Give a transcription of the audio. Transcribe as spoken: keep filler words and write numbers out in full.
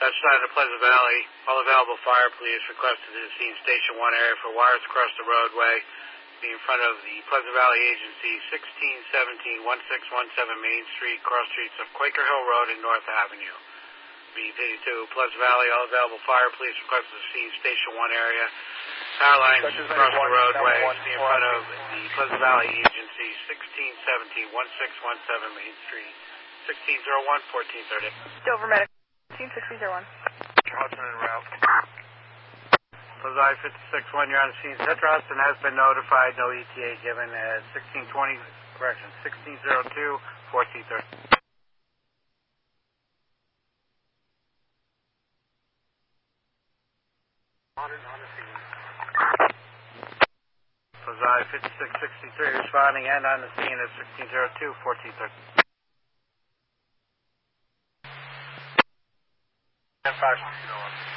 South side of Pleasant Valley. All available fire police requested to the scene Station one area for wires across the roadway. Be in front of the Pleasant Valley Agency, sixteen seventeen sixteen seventeen Main Street, cross streets of Quaker Hill Road and North Avenue. B fifty-two, Pleasant Valley. All available fire police requested to the scene Station one area. Power lines across the roadway. Be in front of the Pleasant Valley Agency, sixteen seventeen sixteen seventeen Main Street, sixteen oh one fourteen thirty. Dover Medical. sixteen oh one. Hudson en route. Pleasant Valley fifty-six one, you're on the scene. Central Hudson has been notified. No E T A given at sixteen twenty, correction, sixteen oh two fourteen thirty. On the scene. Pleasant Valley fifty-six sixty-three responding and on the scene at sixteen oh two fourteen thirty. ten five sixteen oh one.